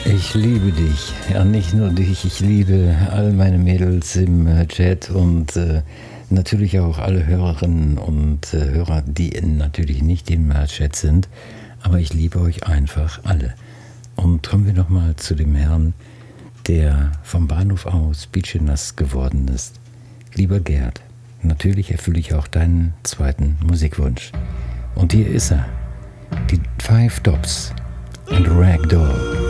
Ich liebe dich. Ja, nicht nur dich, ich liebe all meine Mädels im Chat und natürlich auch alle Hörerinnen und Hörer, die natürlich nicht im Chat sind. Aber ich liebe euch einfach alle. Und kommen wir nochmal zu dem Herrn, der vom Bahnhof aus pitschenass geworden ist. Lieber Gerd, natürlich erfülle ich auch deinen zweiten Musikwunsch. Und hier ist er, die Five Tops und Ragdoll.